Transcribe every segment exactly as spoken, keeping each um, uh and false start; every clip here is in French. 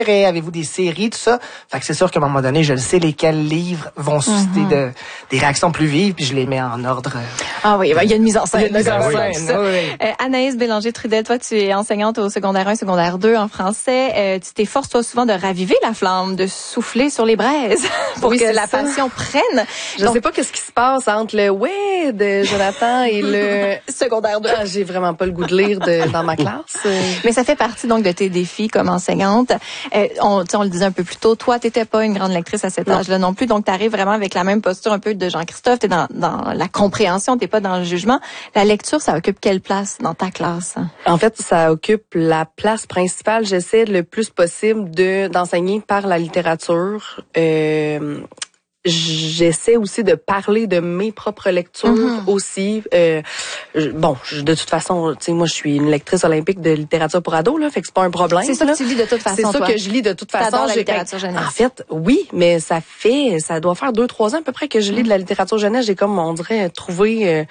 Avez-vous des séries, tout ça? Fait que c'est sûr qu'à un moment donné, je le sais lesquels livres vont susciter mm-hmm. de, des réactions plus vives, puis je les mets en ordre. Ah oui, il y a une mise en scène. Il y a une mise en scène, oui. oui. Euh, Anaïs Bélanger-Trudel, toi, tu es enseignante au secondaire un, secondaire deux en français. Euh, tu t'efforces, toi, souvent de raviver la flamme, de souffler sur les braises pour oui, que la ça. passion prenne. Je Donc, sais pas qu'est-ce qui se passe entre le « ouais » de Jonathan et le secondaire deux. Ah, j'ai vraiment pas le goût de lire de, dans ma classe. Mais ça fait partie, donc, de tes défis comme enseignante. Euh, on, on le disait un peu plus tôt, toi, t'étais pas une grande lectrice à cet non. âge-là non plus, donc t'arrives vraiment avec la même posture un peu de Jean-Christophe, t'es dans, dans la compréhension, t'es pas dans le jugement. La lecture, ça occupe quelle place dans ta classe? En fait, ça occupe la place principale. J'essaie le plus possible de d'enseigner par la littérature. Euh, J'essaie aussi de parler de mes propres lectures mm-hmm. aussi. Euh, je, bon, je, de toute façon, tu sais, moi, je suis une lectrice olympique de littérature pour ados, là, fait que c'est pas un problème. C'est ça que tu lis de toute façon. C'est ça toi. que je lis de toute façon. T'adores la littérature jeunesse. En fait, oui, mais ça fait, ça doit faire deux, trois ans à peu près que je lis mm. de la littérature jeunesse. J'ai comme, on dirait, trouvé euh,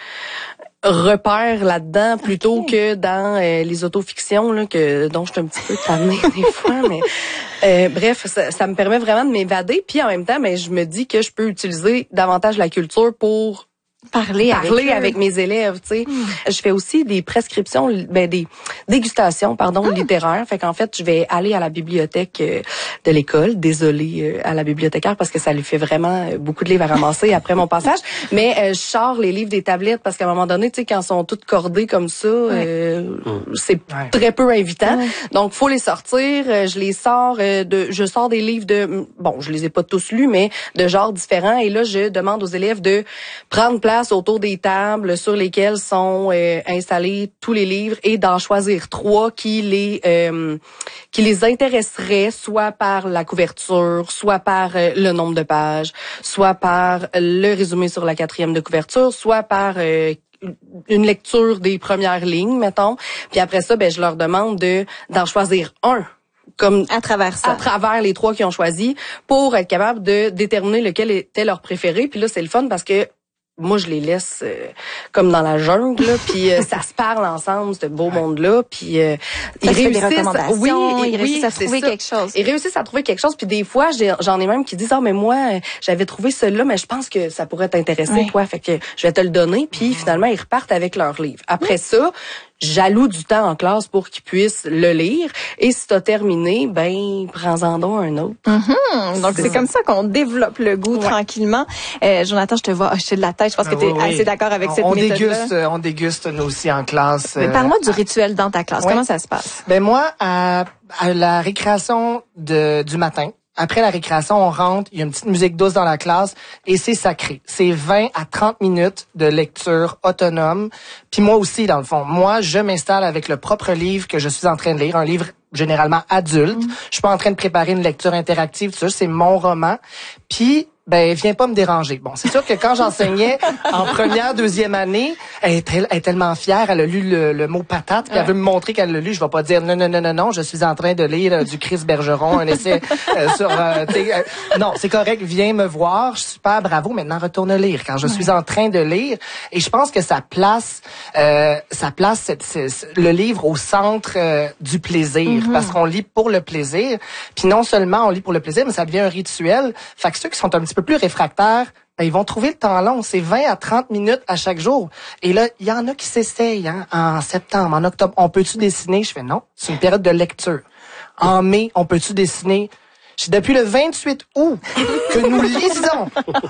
repère là-dedans plutôt okay. que dans euh, les autofictions là, que dont je suis un petit peu tannée des fois, mais. Euh, bref, ça, ça me permet vraiment de m'évader. Puis en même temps, mais je me dis que je peux utiliser davantage la culture pour parler, parler avec, avec mes élèves. Tu sais, mm. je fais aussi des prescriptions, ben des dégustations, pardon, mm. littéraires. Fait qu'en fait, je vais aller à la bibliothèque euh, de l'école. Désolée euh, à la bibliothécaire parce que ça lui fait vraiment beaucoup de livres à ramasser après mon passage. Mais euh, je sors les livres des tablettes parce qu'à un moment donné, tu sais, quand ils sont toutes cordées comme ça, euh, mm. c'est ouais. très peu invitant. Ouais. Donc, faut les sortir. Euh, je les sors euh, de, je sors des livres de, bon, je les ai pas tous lus, mais de genres différents. Et là, je demande aux élèves de prendre place autour des tables sur lesquelles sont euh, installés tous les livres et d'en choisir trois qui les euh, qui les intéresseraient, soit par la couverture, soit par euh, le nombre de pages, soit par le résumé sur la quatrième de couverture, soit par euh, une lecture des premières lignes, mettons. Puis après ça, ben je leur demande de d'en choisir un. Comme à travers ça. À travers les trois qu'ils ont choisis pour être capable de déterminer lequel était leur préféré. Puis là, c'est le fun parce que moi, je les laisse euh, comme dans la jungle, là, puis euh, ça se parle ensemble, ce beau monde-là, puis euh, ils réussissent, des recommandations, oui, ils réussissent oui, à trouver quelque chose. Ils réussissent à trouver quelque chose, puis des fois, j'ai, j'en ai même qui disent, ah, oh, mais moi, j'avais trouvé celui-là, mais je pense que ça pourrait t'intéresser, oui. toi, fait que je vais te le donner, puis mmh. finalement, ils repartent avec leur livre. Après mmh. ça, j'alloue du temps en classe pour qu'ils puissent le lire. Et si t'as terminé, ben, prends-en donc un autre. Mm-hmm. Donc, c'est, c'est comme ça qu'on développe le goût ouais. tranquillement. Euh, Jonathan, je te vois hocher de la tête. Je pense que tu es oui, assez d'accord avec on, cette on méthode-là. Déguste, on déguste, nous aussi, en classe. Mais parle-moi du rituel dans ta classe. Ouais. Comment ça se passe? Ben moi, à, à la récréation de, du matin, après la récréation, on rentre, il y a une petite musique douce dans la classe et c'est sacré. C'est vingt à trente minutes de lecture autonome. Puis moi aussi, dans le fond, moi, je m'installe avec le propre livre que je suis en train de lire, un livre généralement adulte. Mm. Je suis pas en train de préparer une lecture interactive, tout ça, c'est mon roman. Puis ben viens pas me déranger. Bon, c'est sûr que quand j'enseignais en première, deuxième année, elle est, elle est tellement fière, elle a lu le, le mot patate, puis ouais. elle veut me montrer qu'elle l'a lu. Je vais pas dire non, non, non, non, non, je suis en train de lire euh, du Chris Bergeron, un essai euh, sur... Euh, euh, non, c'est correct, viens me voir, super, bravo, maintenant retourne lire. Quand je ouais. suis en train de lire, et je pense que ça place, euh, ça place cette, cette, le livre au centre euh, du plaisir, mm-hmm. parce qu'on lit pour le plaisir, puis non seulement on lit pour le plaisir, mais ça devient un rituel. Fait que ceux qui sont un petit peu plus réfractaires, ben, ils vont trouver le temps long. C'est vingt à trente minutes à chaque jour. Et là, il y en a qui s'essayent hein, en septembre, en octobre. On peut-tu dessiner? Je fais non, c'est une période de lecture. En mai, on peut-tu dessiner? C'est depuis le vingt-huit août que nous lisons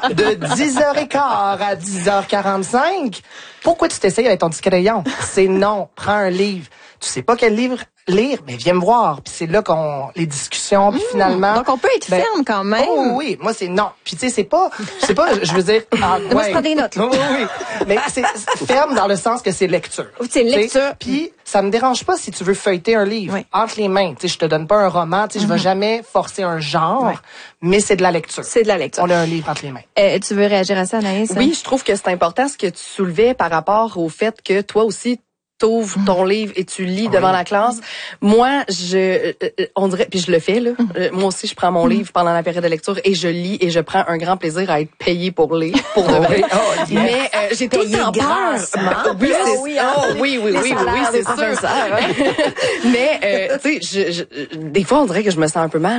de dix heures quinze à dix heures quarante-cinq. Pourquoi tu t'essayes avec ton petit crayon? C'est non, prends un livre. Tu sais pas quel livre lire, mais viens me voir. Puis c'est là qu'on les discussions, puis mmh, finalement. Donc on peut être ben, ferme quand même. Oh oui, moi c'est non. Puis tu sais c'est pas, c'est pas, je veux dire. Ah, ouais. Moi je prends des notes. Oui, oui, oui. Mais c'est, c'est ferme dans le sens que c'est lecture. C'est lecture. Puis ça me dérange pas si tu veux feuilleter un livre oui. entre les mains. Tu sais, je te donne pas un roman. Tu sais, mm-hmm. je vais jamais forcer un genre, ouais. mais c'est de la lecture. C'est de la lecture. On a un livre entre les mains. Euh, tu veux réagir à ça, Anaïs? Oui, je trouve que c'est important ce que tu soulevais par rapport au fait que toi aussi t'ouvres ton livre et tu lis devant la classe. Moi, je, on dirait, puis je le fais là. Moi aussi, je prends mon livre pendant la période de lecture et je lis et je prends un grand plaisir à être payée pour lire, pour de vrai. Oh, yeah. Mais euh, j'ai tout le temps peur. Oui, c'est oui, oh, oui, oui, oui, oui, oui, c'est sûr. Mais euh, tu sais, je, je, des fois, on dirait que je me sens un peu mal.